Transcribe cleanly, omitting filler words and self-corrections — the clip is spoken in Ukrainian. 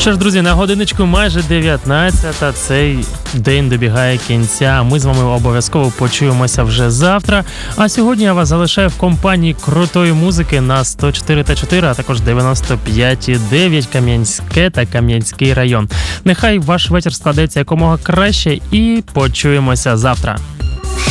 Що ж, друзі, на годиночку майже 19-та, цей день добігає кінця. Ми з вами обов'язково почуємося вже завтра. А сьогодні я вас залишаю в компанії крутої музики на 104,4, а також 95,9 Кам'янське та Кам'янський район. Нехай ваш вечір складеться якомога краще і почуємося завтра.